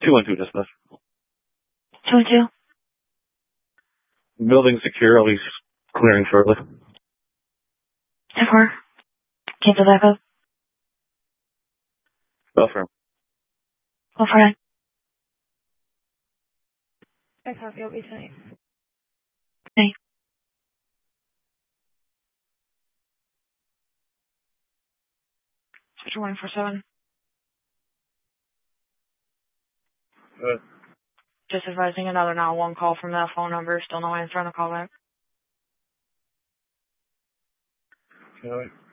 212 dispatch. 212. Building secure. I'll be clearing shortly. 10-4. Cancel backup. Buffer. 149. I copy. I'll be tonight. Hey. Switch 147. Good. Just advising another 911 call from that phone number. Still no answer on the call back. Okay.